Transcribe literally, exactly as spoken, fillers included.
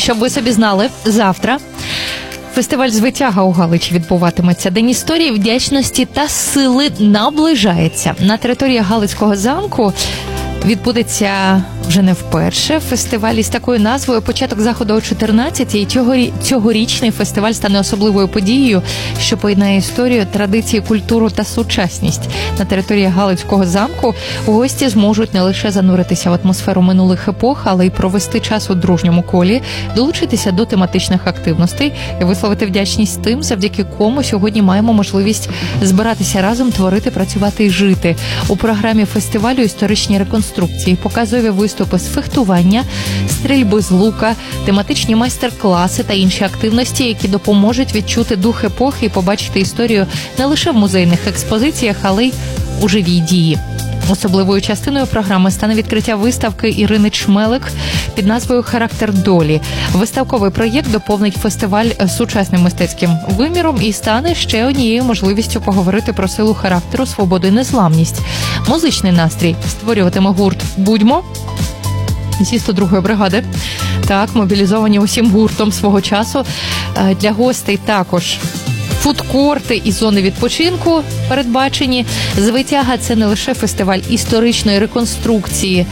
Щоб ви собі знали, завтра фестиваль «Звитяга» у Галичі відбуватиметься. День історії, вдячності та сили наближається. На території Галицького замку відбудеться вже не вперше фестиваль із такою назвою. Початок заходу о чотирнадцятій. І цьогорічний фестиваль стане особливою подією, що поєднає історію, традиції, культуру та сучасність. На території Галицького замку гості зможуть не лише зануритися в атмосферу минулих епох, але й провести час у дружньому колі, долучитися до тематичних активностей і висловити вдячність тим, завдяки кому сьогодні маємо можливість збиратися разом, творити, працювати і жити. У програмі фестивалю історичні реконструкції, показові виступи з фехтування, стрільби з лука, тематичні майстер-класи та інші активності, які допоможуть відчути дух епохи і побачити історію не лише в музейних експозиціях, але й у живій дії. Особливою частиною програми стане відкриття виставки Ірини Чмелик під назвою «Характер долі». Виставковий проєкт доповнить фестиваль сучасним мистецьким виміром і стане ще однією можливістю поговорити про силу характеру, свободу і незламність. Музичний настрій створюватиме гурт «Будьмо» зі сто другої бригади. Так, мобілізовані усім гуртом свого часу. Для гостей також фудкорти і зони відпочинку передбачені. «Звитяга» – це не лише фестиваль історичної реконструкції